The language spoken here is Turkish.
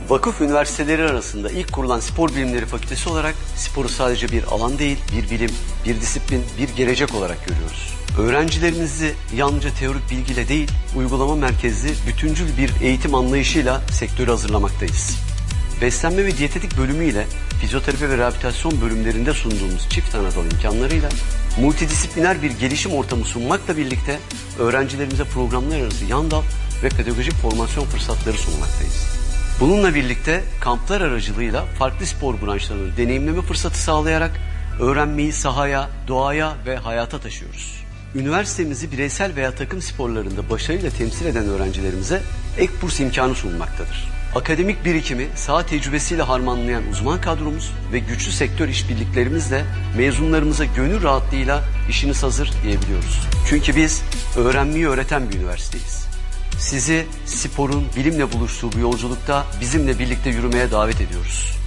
Vakıf üniversiteleri arasında ilk kurulan spor bilimleri fakültesi olarak sporu sadece bir alan değil, bir bilim, bir disiplin, bir gelecek olarak görüyoruz. Öğrencilerimizi yalnızca teorik bilgiyle değil, uygulama merkezli, bütüncül bir eğitim anlayışıyla sektöre hazırlamaktayız. Beslenme ve diyetetik bölümüyle fizyoterapi ve rehabilitasyon bölümlerinde sunduğumuz çift anadolu imkanlarıyla multidisipliner bir gelişim ortamı sunmakla birlikte öğrencilerimize programlar arası yan dal ve pedagojik formasyon fırsatları sunmaktayız. Bununla birlikte kamplar aracılığıyla farklı spor branşlarını deneyimleme fırsatı sağlayarak öğrenmeyi sahaya, doğaya ve hayata taşıyoruz. Üniversitemizi bireysel veya takım sporlarında başarıyla temsil eden öğrencilerimize ek burs imkanı sunulmaktadır. Akademik birikimi, saha tecrübesiyle harmanlayan uzman kadromuz ve güçlü sektör işbirliklerimizle mezunlarımıza gönül rahatlığıyla işiniz hazır diyebiliyoruz. Çünkü biz öğrenmeyi öğreten bir üniversiteyiz. Sizi sporun bilimle buluştuğu bu yolculukta bizimle birlikte yürümeye davet ediyoruz.